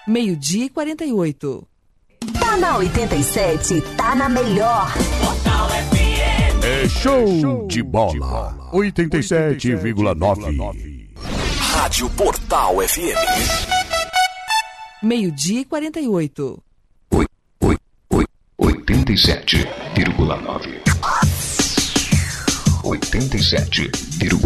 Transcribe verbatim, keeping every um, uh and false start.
Meio-dia e quarenta e oito. Tá na oitenta e sete, tá na melhor. Portal F M. É show, é show de bola. De bola. oitenta e sete vírgula nove. Rádio Portal F M. Meio-dia e quarenta e oito. oitenta e sete vírgula nove. oitenta e sete vírgula nove.